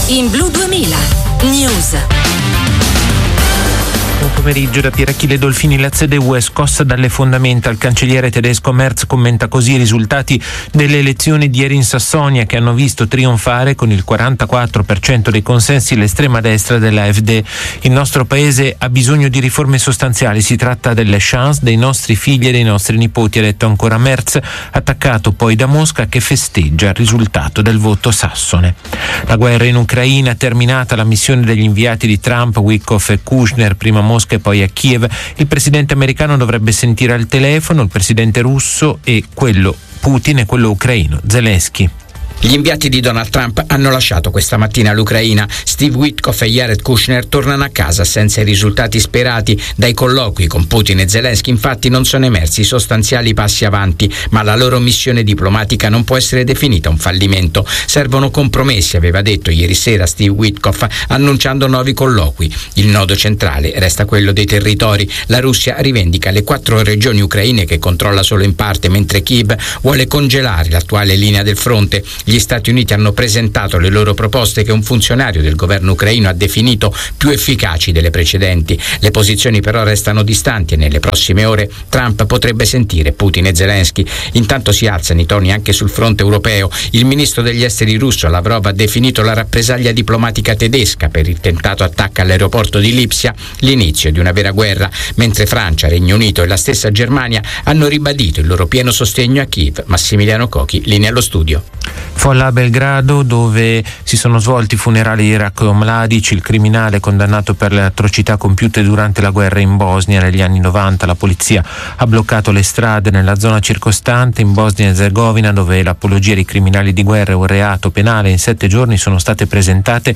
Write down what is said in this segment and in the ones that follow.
in Blu 2000 News. Buon pomeriggio da Pier Achille Dolfini. La CDU è scossa dalle fondamenta. Il cancelliere tedesco Merz commenta così i risultati delle elezioni di ieri in Sassonia, che hanno visto trionfare con il 44% dei consensi l'estrema destra dell'AfD. Il nostro paese ha bisogno di riforme sostanziali, si tratta delle chance dei nostri figli e dei nostri nipoti, ha detto ancora Merz, attaccato poi da Mosca, che festeggia il risultato del voto sassone. La guerra in Ucraina, terminata la missione degli inviati di Trump, Witkoff e Kushner, prima a Mosca e poi a Kiev. Il presidente americano dovrebbe sentire al telefono il presidente russo e quello Putin e quello ucraino Zelensky. Gli inviati di Donald Trump hanno lasciato questa mattina l'Ucraina. Steve Witkoff e Jared Kushner tornano a casa senza i risultati sperati. Dai colloqui con Putin e Zelensky infatti non sono emersi sostanziali passi avanti, ma la loro missione diplomatica non può essere definita un fallimento. Servono compromessi, aveva detto ieri sera Steve Witkoff, annunciando nuovi colloqui. Il nodo centrale resta quello dei territori. La Russia rivendica le 4 regioni ucraine che controlla solo in parte, mentre Kiev vuole congelare l'attuale linea del fronte. Gli Stati Uniti hanno presentato le loro proposte, che un funzionario del governo ucraino ha definito più efficaci delle precedenti. Le posizioni però restano distanti e nelle prossime ore Trump potrebbe sentire Putin e Zelensky. Intanto si alzano i toni anche sul fronte europeo. Il ministro degli esteri russo Lavrov ha definito la rappresaglia diplomatica tedesca per il tentato attacco all'aeroporto di Lipsia l'inizio di una vera guerra, mentre Francia, Regno Unito e la stessa Germania hanno ribadito il loro pieno sostegno a Kiev. Massimiliano Cocchi, linea allo studio. Folla a Belgrado, dove si sono svolti i funerali di Ratko Mladic, il criminale condannato per le atrocità compiute durante la guerra in Bosnia negli anni 90. La polizia ha bloccato le strade nella zona circostante. In Bosnia e Erzegovina, dove l'apologia di criminali di guerra è un reato penale, in 7 giorni sono state presentate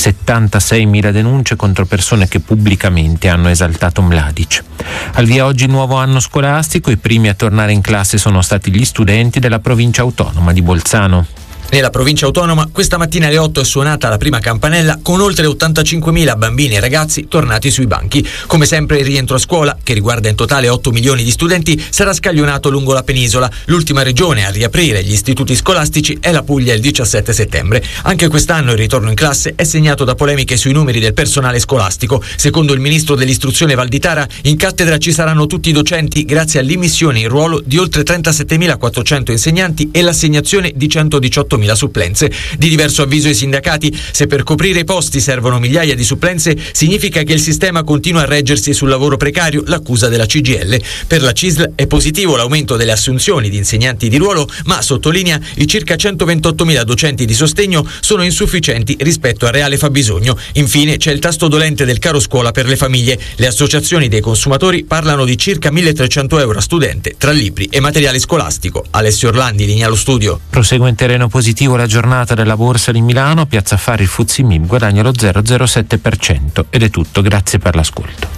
76.000 denunce contro persone che pubblicamente hanno esaltato Mladic. Al via oggi il nuovo anno scolastico. I primi a tornare in classe sono stati gli studenti della provincia autonoma di Bolzano. Nella provincia autonoma questa mattina alle 8 è suonata la prima campanella, con oltre 85.000 bambini e ragazzi tornati sui banchi. Come sempre il rientro a scuola, che riguarda in totale 8 milioni di studenti, sarà scaglionato lungo la penisola. L'ultima regione a riaprire gli istituti scolastici è la Puglia il 17 settembre. Anche quest'anno il ritorno in classe è segnato da polemiche sui numeri del personale scolastico. Secondo il ministro dell'istruzione Valditara, in cattedra ci saranno tutti i docenti grazie all'immissione in ruolo di oltre 37.400 insegnanti e l'assegnazione di 118.000 supplenze. Di diverso avviso i sindacati: se per coprire i posti servono migliaia di supplenze, significa che il sistema continua a reggersi sul lavoro precario, l'accusa della CGIL. Per la CISL è positivo l'aumento delle assunzioni di insegnanti di ruolo, ma sottolinea i circa 128.000 docenti di sostegno sono insufficienti rispetto al reale fabbisogno. Infine c'è il tasto dolente del caro scuola per le famiglie. Le associazioni dei consumatori parlano di circa 1.300 euro a studente tra libri e materiale scolastico. Alessio Orlandi, linea allo studio. Prosegue in terreno positivo la giornata della borsa di Milano. Piazza Affari, il FTSE MIB guadagna lo 0,07%. Ed è tutto, grazie per l'ascolto.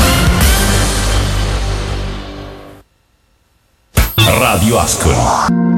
Radio Ascoli.